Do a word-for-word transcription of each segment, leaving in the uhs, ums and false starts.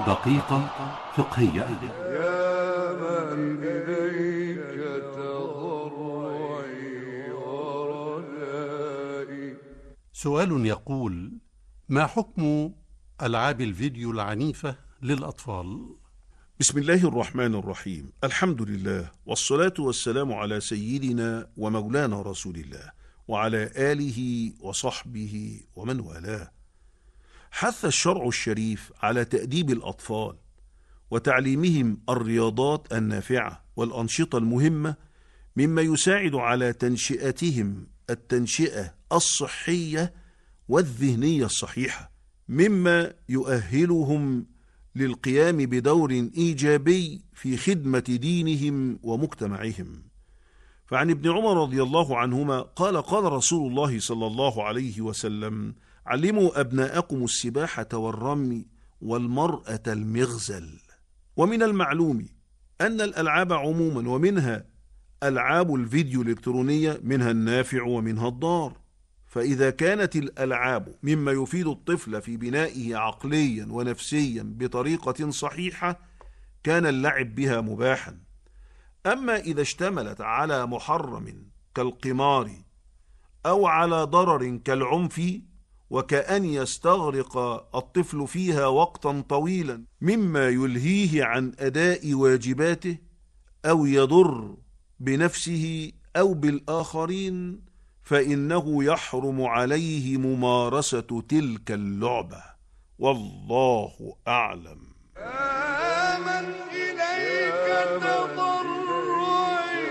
دقيقة فقهية. يا من إليك تضرعي ورجائي. سؤال يقول: ما حكم ألعاب الفيديو العنيفة للأطفال؟ بسم الله الرحمن الرحيم. الحمد لله والصلاة والسلام على سيدنا ومولانا رسول الله وعلى آله وصحبه ومن والاه. حث الشرع الشريف على تأديب الأطفال وتعليمهم الرياضات النافعة والأنشطة المهمة، مما يساعد على تنشئتهم التنشئة الصحية والذهنية الصحيحة، مما يؤهلهم للقيام بدور إيجابي في خدمة دينهم ومجتمعهم. فعن ابن عمر رضي الله عنهما قال: قال رسول الله صلى الله عليه وسلم: علموا أبناءكم السباحة والرمي والمرأة المغزل. ومن المعلوم أن الألعاب عموما ومنها ألعاب الفيديو الإلكترونية منها النافع ومنها الضار، فإذا كانت الألعاب مما يفيد الطفل في بنائه عقليا ونفسيا بطريقة صحيحة كان اللعب بها مباحا. أما إذا اشتملت على محرم كالقمار أو على ضرر كالعنف وكأن يستغرق الطفل فيها وقتا طويلا مما يلهيه عن أداء واجباته أو يضر بنفسه أو بالآخرين، فإنه يحرم عليه ممارسة تلك اللعبة، والله أعلم. آمن إليك تضرعي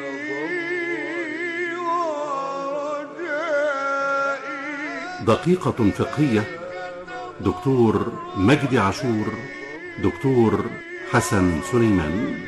ورجائي. دقيقة فقهية. دكتور مجدي عاشور، دكتور حسن سليمان.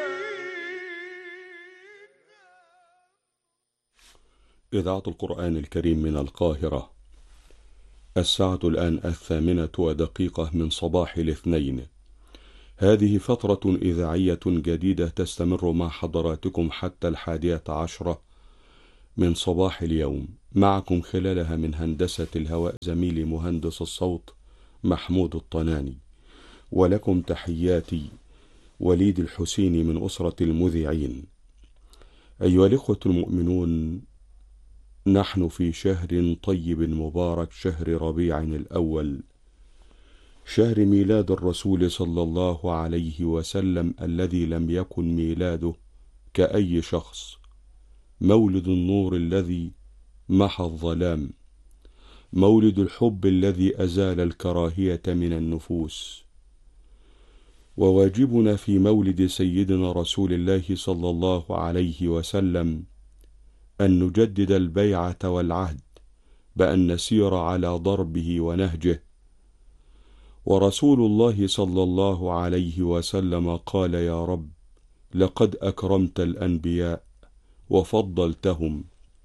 إذاعة القرآن الكريم من القاهرة. الساعة الآن الثامنة ودقيقة من صباح الاثنين. هذه فترة إذاعية جديدة تستمر مع حضراتكم حتى الحادية عشرة من صباح اليوم. معكم خلالها من هندسة الهواء زميلي مهندس الصوت محمود الطناني، ولكم تحياتي وليد الحسيني من أسرة المذيعين. أيها الإخوة المؤمنون، نحن في شهر طيب مبارك، شهر ربيع الأول، شهر ميلاد الرسول صلى الله عليه وسلم الذي لم يكن ميلاده كأي شخص، مولد النور الذي محى الظلام، مولد الحب الذي أزال الكراهية من النفوس. وواجبنا في مولد سيدنا رسول الله صلى الله عليه وسلم أن نجدد البيعة والعهد بأن نسير على ضربه ونهجه. ورسول الله صلى الله عليه وسلم قال: يا رب، لقد أكرمت الأنبياء وفضلتهم،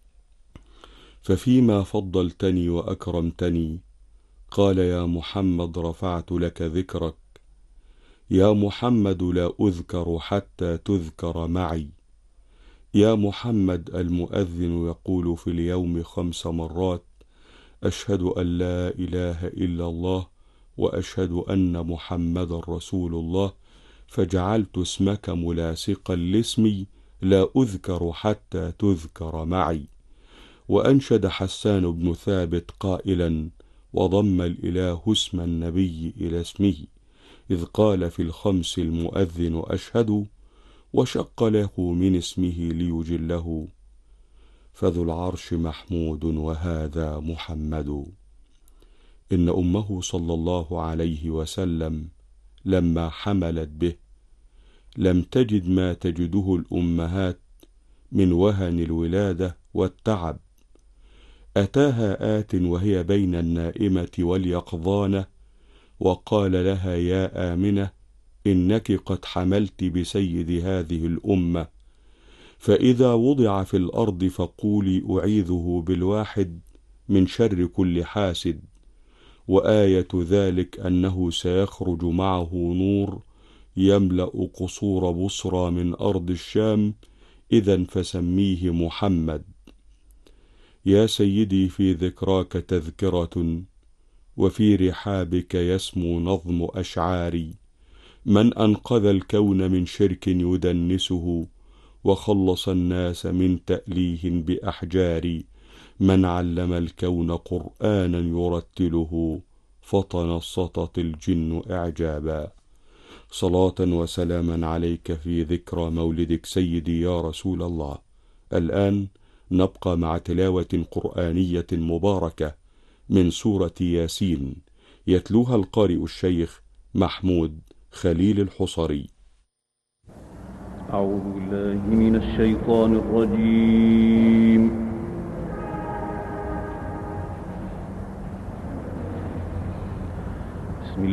ففيما فضلتني وأكرمتني؟ قال: يا محمد، رفعت لك ذكرك. يا محمد، لا أذكر حتى تذكر معي. يا محمد، المؤذن يقول في اليوم خمس مرات: أشهد أن لا إله إلا الله وأشهد أن محمد رسول الله، فجعلت اسمك ملاصقا لاسمي، لا أذكر حتى تذكر معي. وأنشد حسان بن ثابت قائلا: وضم الإله اسم النبي إلى اسمه، إذ قال في الخمس المؤذن أشهد، وشق له من اسمه ليجله، فذو العرش محمود وهذا محمد. إن أمه صلى الله عليه وسلم لما حملت به لم تجد ما تجده الأمهات من وهن الولادة والتعب. أتاها آت وهي بين النائمة واليقظانة وقال لها: يا آمنة، إنك قد حملت بسيد هذه الأمة، فإذا وضع في الأرض فقولي أعيذه بالواحد من شر كل حاسد، وآية ذلك أنه سيخرج معه نور يملأ قصور بصرى من أرض الشام، إذن فسميه محمد. يا سيدي، في ذكراك تذكرة وفي رحابك يسمو نظم أشعاري. من أنقذ الكون من شرك يدنسه وخلص الناس من تأليه بأحجار. من علم الكون قرآنا يرتله فتنصتت الجن إعجابا. صلاة وسلاما عليك في ذكرى مولدك سيدي يا رسول الله. الآن نبقى مع تلاوة قرآنية مباركة من سورة ياسين، يتلوها القارئ الشيخ محمود خليل الحصري. أعوذ بالله من الشيطان الرجيم.